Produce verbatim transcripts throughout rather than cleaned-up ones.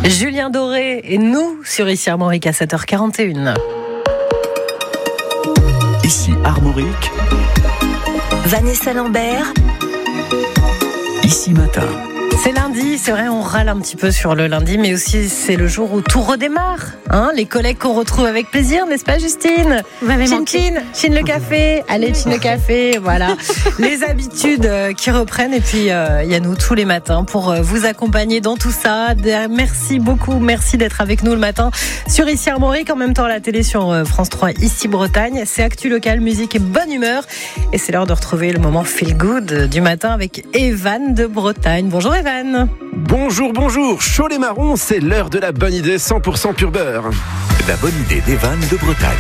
Julien Doré et nous sur Ici Armorique à sept heures quarante et une. Ici Armorique. Vanessa Lambert. Ici Matin. C'est lundi, c'est vrai, on râle un petit peu sur le lundi, mais aussi c'est le jour où tout redémarre. Hein, les collègues qu'on retrouve avec plaisir, n'est-ce pas Justine? Vous m'avez Chin manqué. chin, chin le café, allez chin le café, voilà. Les habitudes euh, qui reprennent et puis il euh, y a nous tous les matins pour euh, vous accompagner dans tout ça. Merci beaucoup, merci d'être avec nous le matin sur Ici Armorique, en même temps à la télé sur euh, France trois, Ici Bretagne. C'est Actu Local, musique et bonne humeur. Et c'est l'heure de retrouver le moment feel good du matin avec Evan de Bretagne. Bonjour Evan. Bonjour, bonjour, chaud les marrons, c'est l'heure de la bonne idée cent pour cent pur beurre. La bonne idée d'Evan de Bretagne.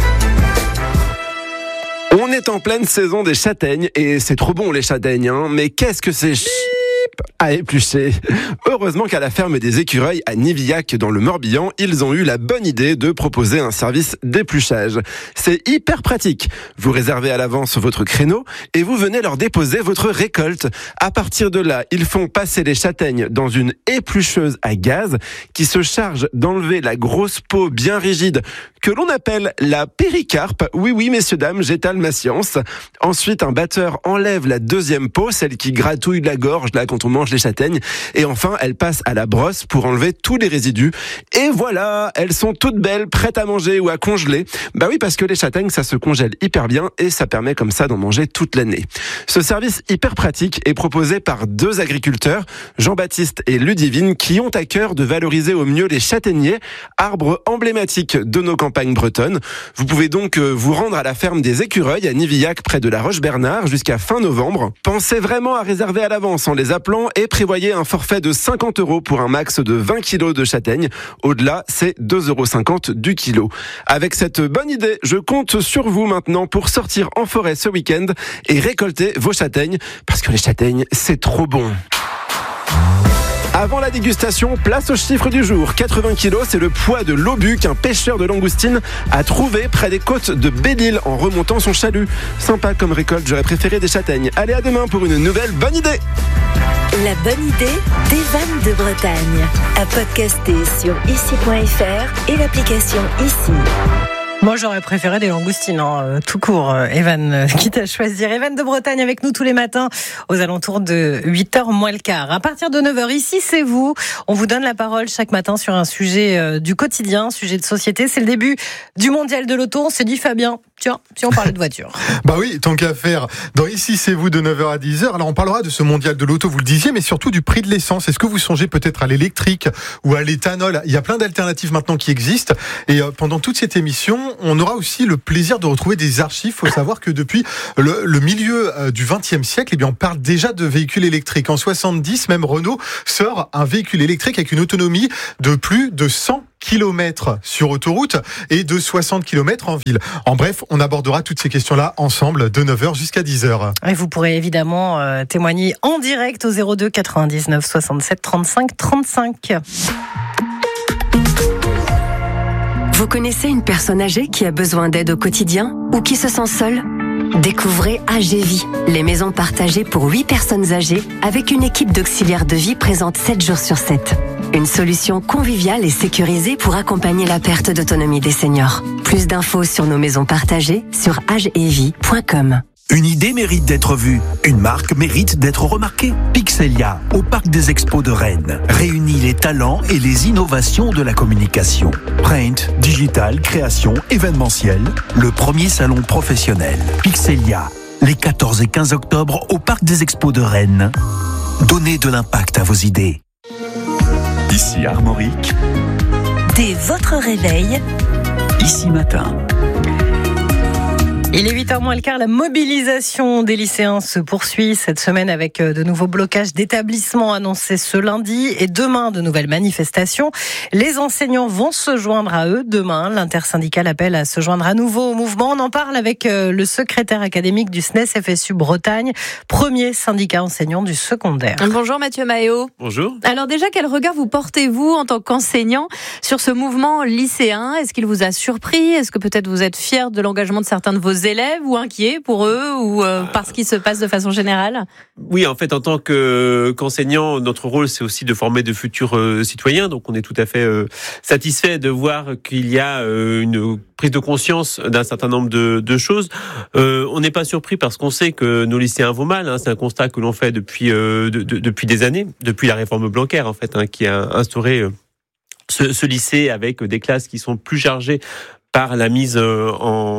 On est en pleine saison des châtaignes et c'est trop bon les châtaignes, hein, mais qu'est-ce que c'est chip à éplucher. Heureusement qu'à la ferme des Écureuils à Nivillac dans le Morbihan, ils ont eu la bonne idée de proposer un service d'épluchage. C'est hyper pratique. Vous réservez à l'avance votre créneau et vous venez leur déposer votre récolte. À partir de là, ils font passer les châtaignes dans une éplucheuse à gaz qui se charge d'enlever la grosse peau bien rigide que l'on appelle la péricarpe. Oui, oui, messieurs, dames, j'étale ma science. Ensuite, un batteur enlève la deuxième peau, celle qui gratouille la gorge, là, quand on mange les châtaignes. Et enfin, elle passe à la brosse pour enlever tous les résidus. Et voilà, elles sont toutes belles, prêtes à manger ou à congeler. Bah oui, parce que les châtaignes, ça se congèle hyper bien et ça permet comme ça d'en manger toute l'année. Ce service hyper pratique est proposé par deux agriculteurs, Jean-Baptiste et Ludivine, qui ont à cœur de valoriser au mieux les châtaigniers, arbres emblématiques de nos campagnes bretonnes. Vous pouvez donc vous rendre à la ferme des Écureuils à Nivillac, près de la Roche-Bernard, jusqu'à fin novembre. Pensez vraiment à réserver à l'avance en les appelant et prévoyez un forfait de cinquante euros pour un max de vingt kilos de châtaignes. Au-delà, c'est deux euros cinquante du kilo. Avec cette bonne idée, je compte sur vous maintenant pour sortir en forêt ce week-end et récolter vos châtaignes, parce que les châtaignes, c'est trop bon. Avant la dégustation, place au chiffre du jour. quatre-vingts kilos, c'est le poids de l'obus qu'un pêcheur de langoustines a trouvé près des côtes de Belle-Île en remontant son chalut. Sympa comme récolte, j'aurais préféré des châtaignes. Allez, à demain pour une nouvelle bonne idée. La bonne idée d'Evan de Bretagne. À podcaster sur ici point f r et l'application Ici. Moi, j'aurais préféré des langoustines, hein, tout court. Euh, Evan, euh, quitte à choisir. Evan de Bretagne avec nous tous les matins aux alentours de huit heures moins le quart. À partir de neuf heures, ici, c'est vous. On vous donne la parole chaque matin sur un sujet euh, du quotidien, sujet de société. C'est le début du mondial de l'auto. On s'est dit, Fabien, tiens, si on parlait de voiture. Bah oui, tant qu'à faire. Dans Ici, c'est vous de neuf heures à dix heures. Alors, on parlera de ce mondial de l'auto, vous le disiez, mais surtout du prix de l'essence. Est-ce que vous songez peut-être à l'électrique ou à l'éthanol? Il y a plein d'alternatives maintenant qui existent. Et euh, pendant toute cette émission, on aura aussi le plaisir de retrouver des archives. Il faut savoir que depuis le, le milieu euh, du vingtième siècle, eh bien, on parle déjà de véhicules électriques. En soixante-dix, même Renault sort un véhicule électrique avec une autonomie de plus de cent kilomètres sur autoroute et de soixante kilomètres en ville. En bref, on abordera toutes ces questions-là ensemble de neuf heures jusqu'à dix heures. Et vous pourrez évidemment euh, témoigner en direct au zéro deux quatre-vingt-dix-neuf soixante-sept trente-cinq trente-cinq. Vous connaissez une personne âgée qui a besoin d'aide au quotidien ou qui se sent seule? Découvrez A G Vie, les maisons partagées pour huit personnes âgées avec une équipe d'auxiliaires de vie présente sept jours sur sept. Une solution conviviale et sécurisée pour accompagner la perte d'autonomie des seniors. Plus d'infos sur nos maisons partagées sur agevie point com. Une idée mérite d'être vue, une marque mérite d'être remarquée. Pixelia, au Parc des Expos de Rennes, réunit les talents et les innovations de la communication. Print, digital, création, événementiel, le premier salon professionnel. Pixelia, les quatorze et quinze octobre au Parc des Expos de Rennes. Donnez de l'impact à vos idées. Ici Armorique. Dès votre réveil, Ici Matin. Il est huit heures moins le quart, la mobilisation des lycéens se poursuit cette semaine avec de nouveaux blocages d'établissements annoncés ce lundi et demain de nouvelles manifestations. Les enseignants vont se joindre à eux demain. L'intersyndicale appelle à se joindre à nouveau au mouvement. On en parle avec le secrétaire académique du S N E S F S U Bretagne, premier syndicat enseignant du secondaire. Bonjour Mathieu Mahéo. Bonjour. Alors déjà, quel regard vous portez-vous en tant qu'enseignant sur ce mouvement lycéen? Est-ce qu'il vous a surpris? Est-ce que peut-être vous êtes fier de l'engagement de certains de vos élèves ou inquiets pour eux ou euh, par ce qui se passe de façon générale ? Oui, en fait, en tant que, qu'enseignant, notre rôle, c'est aussi de former de futurs euh, citoyens. Donc, on est tout à fait euh, satisfait de voir qu'il y a euh, une prise de conscience d'un certain nombre de, de choses. Euh, on n'est pas surpris parce qu'on sait que nos lycéens vont mal. Hein. C'est un constat que l'on fait depuis euh, de, de, depuis des années, depuis la réforme Blanquer, en fait, hein, qui a instauré euh, ce, ce lycée avec des classes qui sont plus chargées par la mise en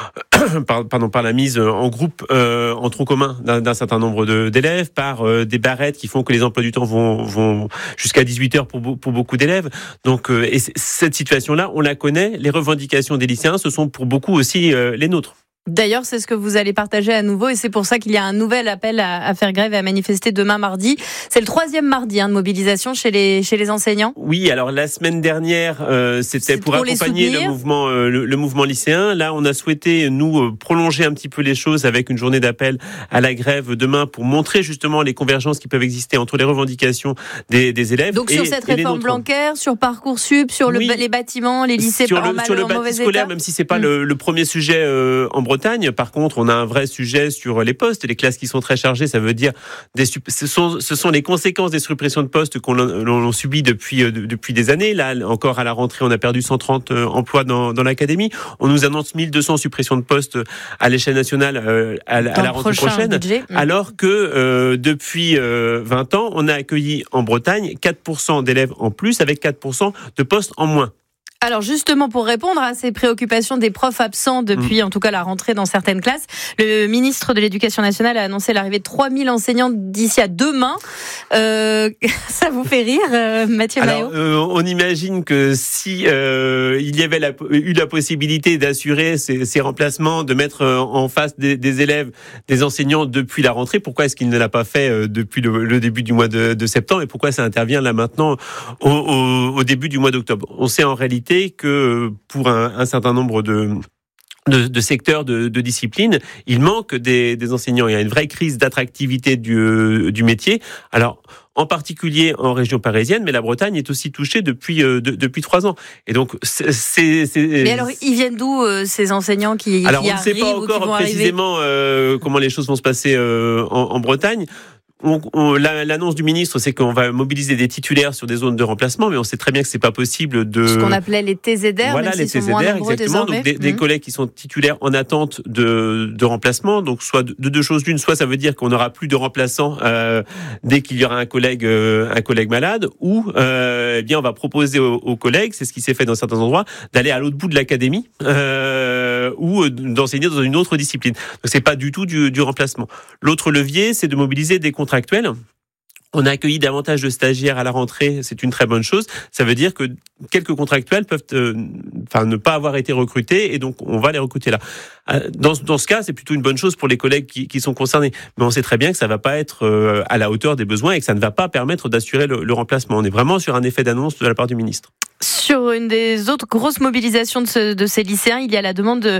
pardon par la mise en groupe euh, en tronc commun d'un, d'un certain nombre de, d'élèves, par euh, des barrettes qui font que les emplois du temps vont vont jusqu'à dix-huit heures pour pour beaucoup d'élèves. Donc euh, et cette situation-là, on la connaît. Les revendications des lycéens, ce sont pour beaucoup aussi euh, les nôtres. D'ailleurs, c'est ce que vous allez partager à nouveau et c'est pour ça qu'il y a un nouvel appel à, à faire grève et à manifester demain mardi. C'est le troisième mardi hein, de mobilisation chez les chez les enseignants. Oui, alors la semaine dernière, euh, c'était c'est pour, pour accompagner le mouvement euh, le, le mouvement lycéen. Là, on a souhaité nous euh, prolonger un petit peu les choses avec une journée d'appel à la grève demain pour montrer justement les convergences qui peuvent exister entre les revendications des, des élèves. Donc et, sur cette et réforme Blanquer, sur Parcoursup, sur le, oui. les bâtiments, les lycées sur en le, mal, sur le en bâti mauvais scolaire, état. même si c'est pas mmh. le, le premier sujet euh, en Bretagne. Par contre, on a un vrai sujet sur les postes et les classes qui sont très chargées. Ça veut dire des, ce sont ce sont les conséquences des suppressions de postes qu'on l'on subit depuis euh, depuis des années. Là, encore à la rentrée, on a perdu cent trente euh, emplois dans dans l'académie. On nous annonce mille deux cents suppressions de postes à l'échelle nationale euh, à, à la rentrée prochaine. Budget. Alors que euh, depuis euh, vingt ans, on a accueilli en Bretagne quatre pour cent d'élèves en plus avec quatre pour cent de postes en moins. Alors justement, pour répondre à ces préoccupations des profs absents depuis, mmh. en tout cas, la rentrée dans certaines classes, le ministre de l'Éducation nationale a annoncé l'arrivée de trois mille enseignants d'ici à demain. Euh, ça vous fait rire, euh, Mathieu Maillot ? euh, On imagine que si euh, il y avait la, eu la possibilité d'assurer ces, ces remplacements, de mettre en face des, des élèves, des enseignants depuis la rentrée, pourquoi est-ce qu'il ne l'a pas fait depuis le, le début du mois de, de septembre et pourquoi ça intervient là maintenant au, au, au début du mois d'octobre ? On sait en réalité que pour un, un certain nombre de De, de secteurs, de, de disciplines, il manque des, des enseignants. Il y a une vraie crise d'attractivité du, du métier. Alors, en particulier en région parisienne, mais la Bretagne est aussi touchée depuis euh, de, depuis trois ans. Et donc, c'est, c'est, c'est mais alors, ils viennent d'où euh, ces enseignants qui, alors, qui on ne sait pas encore précisément euh, comment les choses vont se passer euh, en, en Bretagne. On, on, l'annonce du ministre, c'est qu'on va mobiliser des titulaires sur des zones de remplacement, mais on sait très bien que c'est pas possible de. Ce qu'on appelait les T Z R, voilà, même les s'ils T Z R, sont moins nombreux exactement. désormais. Donc des, des mmh. collègues qui sont titulaires en attente de, de remplacement. Donc soit de, de deux choses l'une, soit ça veut dire qu'on n'aura plus de remplaçants euh, dès qu'il y aura un collègue, euh, un collègue malade, ou euh, eh bien on va proposer aux, aux collègues, c'est ce qui s'est fait dans certains endroits, d'aller à l'autre bout de l'académie euh, ou d'enseigner dans une autre discipline. Donc c'est pas du tout du, du remplacement. L'autre levier, c'est de mobiliser des contractuels. On a accueilli davantage de stagiaires à la rentrée, c'est une très bonne chose. Ça veut dire que quelques contractuels peuvent euh, enfin, ne pas avoir été recrutés et donc on va les recruter là. Dans, dans ce cas, c'est plutôt une bonne chose pour les collègues qui, qui sont concernés. Mais on sait très bien que ça ne va pas être euh, à la hauteur des besoins et que ça ne va pas permettre d'assurer le, le remplacement. On est vraiment sur un effet d'annonce de la part du ministre. Sur une des autres grosses mobilisations de, ce, de ces lycéens, il y a la demande de